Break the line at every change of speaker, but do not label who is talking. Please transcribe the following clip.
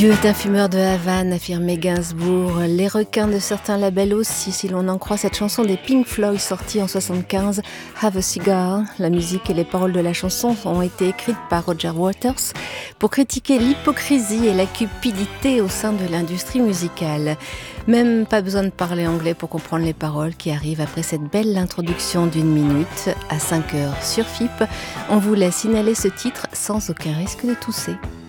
Dieu est un fumeur de Havane, affirmait Gainsbourg. Les requins de certains labels aussi, si l'on en croit cette chanson des Pink Floyd sortie en 75, Have a Cigar. La musique et les paroles de la chanson ont été écrites par Roger Waters pour critiquer l'hypocrisie et la cupidité au sein de l'industrie musicale. Même pas besoin de parler anglais pour comprendre les paroles qui arrivent après cette belle introduction d'1 minute. À 5h sur FIP, on vous laisse inhaler ce titre sans aucun risque de tousser.